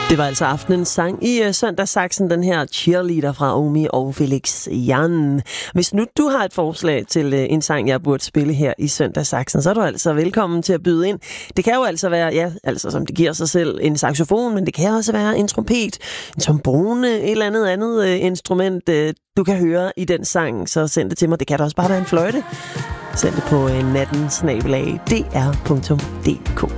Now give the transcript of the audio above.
Det var altså aftenens sang i Søndagssaksen, den her Cheerleader fra Omi og Felix Jan. Hvis nu du har et forslag til en sang, jeg burde spille her i Søndagssaksen, så er du altså velkommen til at byde ind. Det kan jo altså være, ja, altså som det giver sig selv, en saxofon, men det kan også være en trompet, en trombone, et eller andet instrument, du kan høre i den sang, så send det til mig. Det kan da også bare være en fløjte. Send det på natten@dr.dk.